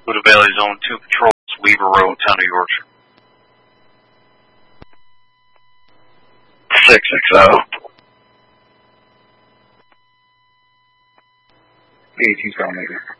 Buda Valley Zone 2 Patrol, Weaver Road, Town of Yorkshire. 660. 18 Maker.